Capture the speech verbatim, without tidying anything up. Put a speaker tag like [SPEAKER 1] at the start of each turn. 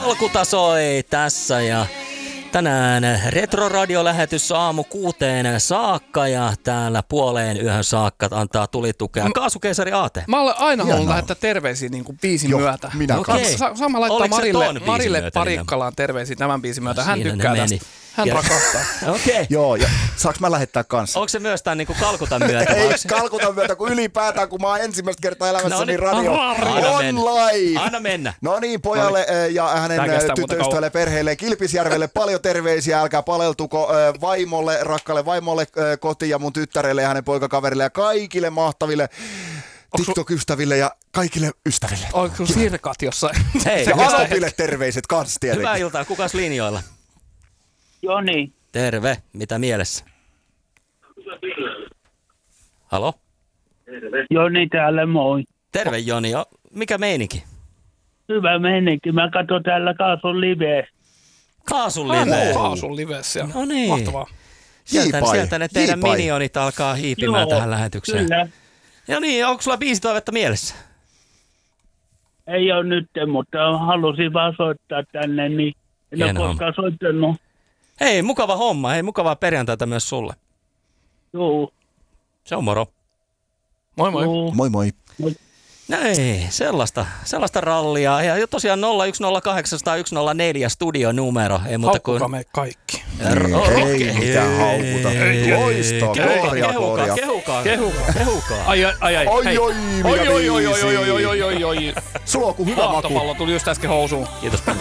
[SPEAKER 1] Kalkutasoi tässä ja tänään Retroradio-lähetys aamu kuuteen saakka ja täällä puoleen yöhön saakka antaa tulitukea. Kaasukeisari Aate.
[SPEAKER 2] Mä olen aina halunnut lähettää terveisiä niin kuin biisin
[SPEAKER 3] Joo,
[SPEAKER 2] myötä.
[SPEAKER 3] minä
[SPEAKER 1] Okei.
[SPEAKER 2] Sa- Sama laittaa
[SPEAKER 1] Oliko se
[SPEAKER 2] Marille,
[SPEAKER 1] ton biisin
[SPEAKER 2] Marille
[SPEAKER 1] myötä
[SPEAKER 2] Parikkalaan terveisiä tämän biisin myötä. Hän
[SPEAKER 1] Siinä ne
[SPEAKER 2] tykkää
[SPEAKER 1] meni.
[SPEAKER 2] tästä. Hän
[SPEAKER 1] Ja-
[SPEAKER 2] rakastaa.
[SPEAKER 1] Okei. Okay.
[SPEAKER 3] Joo, ja saaks mä lähettää kanssa?
[SPEAKER 1] Onko se myös tämän niinku Kalkutan myötä?
[SPEAKER 3] Ei
[SPEAKER 1] vai onko se-
[SPEAKER 3] kalkuta myötä, kun ylipäätään, kun mä oon ensimmäistä kertaa elämässäni
[SPEAKER 1] No niin.
[SPEAKER 3] radio
[SPEAKER 1] Anna
[SPEAKER 3] on
[SPEAKER 1] mennä.
[SPEAKER 3] live.
[SPEAKER 1] Anna mennä.
[SPEAKER 3] No niin, pojalle eh, ja hänen
[SPEAKER 2] Tää kestää
[SPEAKER 3] eh,
[SPEAKER 2] muuten
[SPEAKER 3] tyttöystävälle perheelle Kilpisjärvelle paljon terveisiä. Älkää paleltuko eh, vaimolle, rakkaalle vaimolle eh, kotiin ja mun tyttärelle ja hänen poikakaverille ja kaikille mahtaville TikTok-ystäville ja kaikille ystäville.
[SPEAKER 2] Onko sun sirkat jossain?
[SPEAKER 1] Hei,
[SPEAKER 3] Ja
[SPEAKER 1] hyvää,
[SPEAKER 3] Anopille terveiset kans
[SPEAKER 1] hyvää
[SPEAKER 3] tietenkin.
[SPEAKER 1] iltaa. Kukas linjoilla?
[SPEAKER 4] Joni,
[SPEAKER 1] Terve. Mitä mielessä? Halo?
[SPEAKER 4] Joni täällä moi.
[SPEAKER 1] Terve Joni. O- Mikä meininki?
[SPEAKER 4] Hyvä meininki. Mä katson täällä Kaasun live.
[SPEAKER 1] Kaasun
[SPEAKER 2] Hän
[SPEAKER 1] live.
[SPEAKER 2] on sun livessä siellä.
[SPEAKER 1] No niin.
[SPEAKER 2] Mahtavaa.
[SPEAKER 1] Sieltä,
[SPEAKER 3] Hiipai,
[SPEAKER 1] sieltä ne teidän
[SPEAKER 3] hiipai.
[SPEAKER 1] minionit alkaa hiipimään tähän lähetykseen.
[SPEAKER 4] Kyllä.
[SPEAKER 1] No niin, onko sulla biisitoivetta mielessä?
[SPEAKER 4] Ei ole nyt, mutta halusin vaan soittaa tänne, niin en
[SPEAKER 1] Hieno
[SPEAKER 4] ole koskaan soittanut.
[SPEAKER 1] Hei, mukava homma. Hei, mukavaa perjantaita myös sulle.
[SPEAKER 4] Juu,
[SPEAKER 1] Se on moro.
[SPEAKER 2] Moi moi.
[SPEAKER 4] juu.
[SPEAKER 3] Moi moi.
[SPEAKER 1] No ei, sellaista, sellaista rallia. Ja tosiaan nolla yksi nolla kahdeksan nolla yksi nolla neljä studionumero. Ei muuta kuin...
[SPEAKER 2] Haukkukaa me kaikki.
[SPEAKER 3] Ei mitään haukuta. Loistoa, gloria, gloria.
[SPEAKER 1] Kehukaa,
[SPEAKER 2] Kehukaa.
[SPEAKER 1] kehukaa.
[SPEAKER 2] Ai ai ai ai.
[SPEAKER 3] Oi,
[SPEAKER 2] hei.
[SPEAKER 3] oi, mikä
[SPEAKER 2] oi, oi, oi, oi,
[SPEAKER 3] biisi.
[SPEAKER 2] oi, oi, oi, oi, oi.
[SPEAKER 3] Sulla on kuin hyvä maku.
[SPEAKER 2] Vahtopallo tuli just äsken housuun.
[SPEAKER 1] Kiitos paljon.